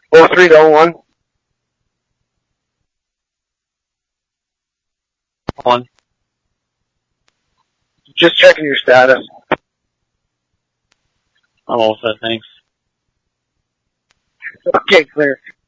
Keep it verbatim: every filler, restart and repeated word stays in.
oh three to oh one. One. Just checking your status. I'm all set, thanks. Okay, clear.